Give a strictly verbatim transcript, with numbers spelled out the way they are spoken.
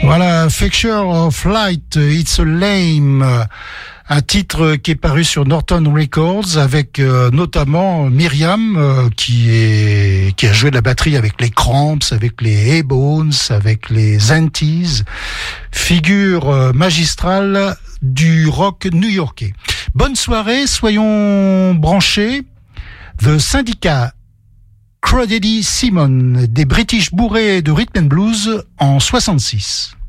Voilà, Fixture of Light, It's a Lame, un titre qui est paru sur Norton Records avec euh, notamment Myriam euh, qui est qui a joué de la batterie avec les Cramps, avec les Haybones, avec les Antis, figure euh, magistrale du rock new-yorkais. Bonne soirée, soyons branchés. The Syndicat, Crawdaddy Simon, des British bourrés de rhythm and blues en soixante-six.